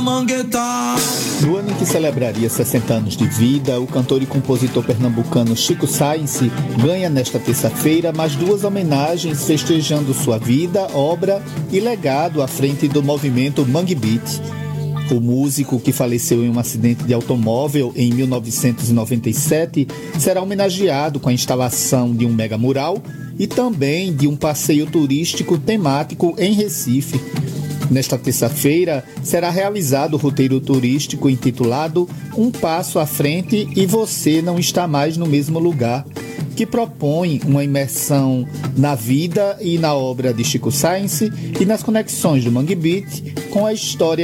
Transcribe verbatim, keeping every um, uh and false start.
No ano em que celebraria sessenta anos de vida, o cantor e compositor pernambucano Chico Science ganha nesta terça-feira mais duas homenagens festejando sua vida, obra e legado à frente do movimento Mangue Beat. O músico, que faleceu em um acidente de automóvel em mil novecentos e noventa e sete, será homenageado com a instalação de um mega mural e também de um passeio turístico temático em Recife. Nesta terça-feira, será realizado o roteiro turístico intitulado Um Passo à Frente e Você Não Está Mais no Mesmo Lugar, que propõe uma imersão na vida e na obra de Chico Science e nas conexões do Mangue Beat com a história